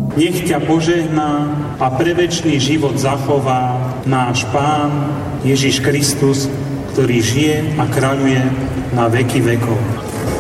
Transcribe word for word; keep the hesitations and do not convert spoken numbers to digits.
Nech ťa požehná a pre večný život zachová náš Pán Ježiš Kristus, ktorý žije a kráľuje na veky vekov.